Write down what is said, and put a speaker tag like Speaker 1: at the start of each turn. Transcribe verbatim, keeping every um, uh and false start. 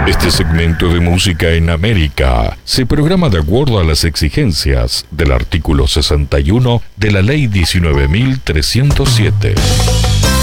Speaker 1: Este segmento de Música en América se programa de acuerdo a las exigencias del artículo sesenta y uno de la Ley diecinueve mil trescientos siete.